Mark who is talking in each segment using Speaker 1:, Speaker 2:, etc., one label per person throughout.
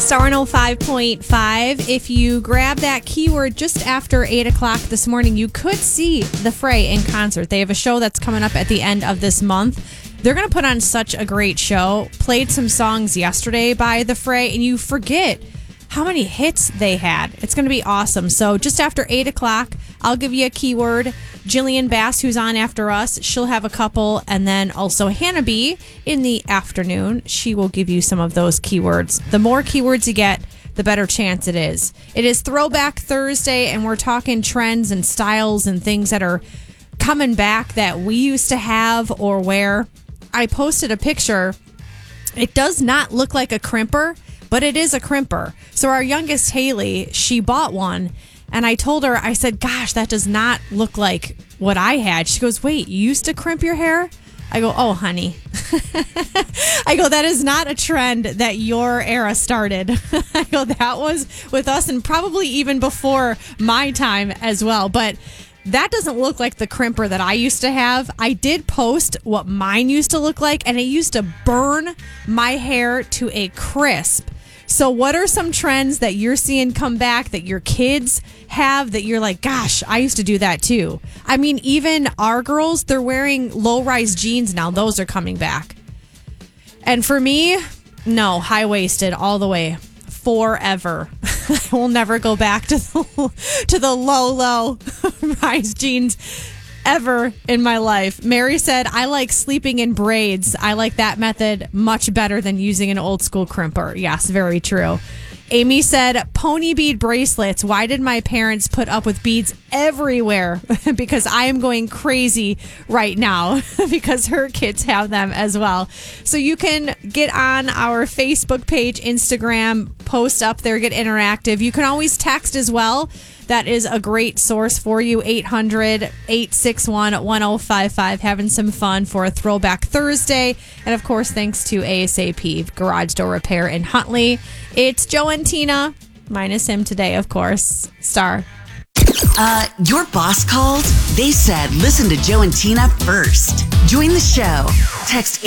Speaker 1: Star 105.5. If you grab that keyword just after 8 o'clock this morning, you could see The Fray in concert. They have a show that's coming up at the end of this month. They're going to put on such a great show. Played some songs yesterday by The Fray, and you forget how many hits they had. It's going to be awesome. So just after 8 o'clock, I'll give you a keyword. Jillian Bass, who's on after us, she'll have a couple. And then also Hannah B in the afternoon. She will give you some of those keywords. The more keywords you get, the better chance it is. It is Throwback Thursday, and we're talking trends and styles and things that are coming back that we used to have or wear. I posted a picture. It does not look like a crimper, but it is a crimper. So our youngest, Haley, she bought one. And I told her, I said, gosh, that does not look like what I had. She goes, wait, you used to crimp your hair? I go, oh, honey. I go, that is not a trend that your era started. I go, that was with us and probably even before my time as well. But that doesn't look like the crimper that I used to have. I did post what mine used to look like, and it used to burn my hair to a crisp. So what are some trends that you're seeing come back that your kids have that you're like, gosh, I used to do that too? I mean, even our girls, they're wearing low-rise jeans now. Those are coming back. And for me, no, high-waisted all the way. Forever. I will never go back to the low rise jeans ever in my life. Mary said, I like sleeping in braids. I like that method much better than using an old school crimper. Yes, very true. Amy said, pony bead bracelets. Why did my parents put up with beads everywhere? Because I am going crazy right now because her kids have them as well. So you can get on our Facebook page, Instagram, post up there, get interactive. You can always text as well. That is a great source for you. 800-861-1055. Having some fun for a Throwback Thursday. And of course, thanks to ASAP Garage Door Repair in Huntley. It's Joe and Tina, minus him today, of course. Star.
Speaker 2: Your boss called? They said, listen to Joe and Tina first. Join the show. Text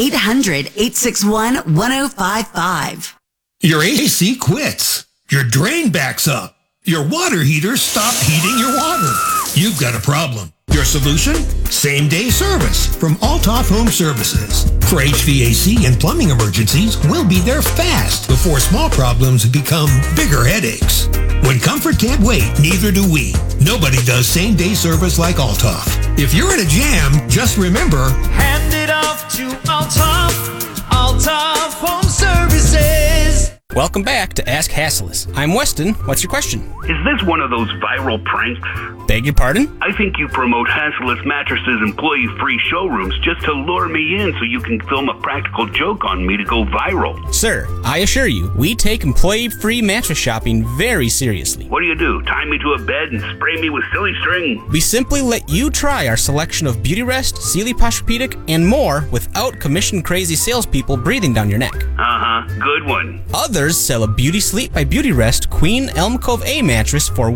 Speaker 2: 800-861-1055.
Speaker 3: Your AC quits. Your drain backs up. Your water heater stopped heating your water. You've got a problem. Your solution? Same-day service from Altoff Home Services. For HVAC and plumbing emergencies, we'll be there fast before small problems become bigger headaches. When comfort can't wait, neither do we. Nobody does same-day service like Altoff. If you're in a jam, just remember,
Speaker 4: hand it off to Altoff. Altoff Home Services.
Speaker 5: Welcome back to Ask Hassles. I'm Weston. What's your question?
Speaker 6: Is this one of those viral pranks?
Speaker 5: Beg your pardon?
Speaker 6: I think you promote Hassless Mattresses employee-free showrooms just to lure me in so you can film a practical joke on me to go viral.
Speaker 5: Sir, I assure you, we take employee-free mattress shopping very seriously.
Speaker 6: What do? Tie me to a bed and spray me with silly string?
Speaker 5: We simply let you try our selection of Beautyrest, Sealy Posturepedic, and more without commission-crazy salespeople breathing down your neck.
Speaker 6: Good one.
Speaker 5: Others sell a Beauty Sleep by Beautyrest Queen Elm Cove A mattress for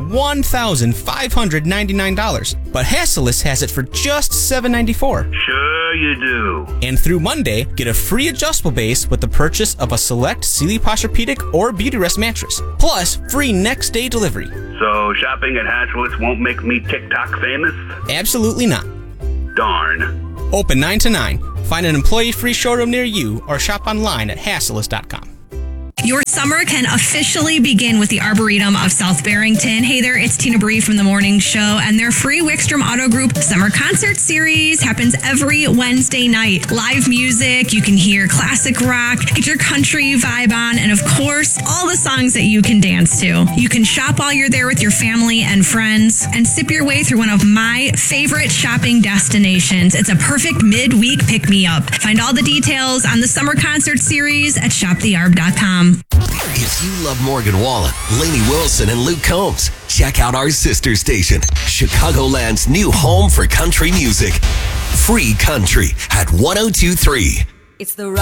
Speaker 5: $1,599, but Hassles has it for just $794.
Speaker 6: Sure you do.
Speaker 5: And through Monday, get a free adjustable base with the purchase of a select Sealy Posturepedic or Beautyrest mattress, plus free next-day delivery.
Speaker 6: So shopping at Hassles won't make me TikTok famous?
Speaker 5: Absolutely not.
Speaker 6: Darn.
Speaker 5: Open 9 to 9. Find an employee-free showroom near you or shop online at hassles.com.
Speaker 7: Your summer can officially begin with the Arboretum of South Barrington. Hey there, it's Tina Bree from The Morning Show, and their free Wickstrom Auto Group Summer Concert Series happens every Wednesday night. Live music, you can hear classic rock, get your country vibe on, and of course, all the songs that you can dance to. You can shop while you're there with your family and friends, and sip your way through one of my favorite shopping destinations. It's a perfect midweek pick-me-up. Find all the details on the Summer Concert Series at shopthearb.com.
Speaker 8: If you love Morgan Wallen, Lainey Wilson, and Luke Combs, check out our sister station, Chicagoland's new home for country music. Free Country at 102.3.
Speaker 2: It's the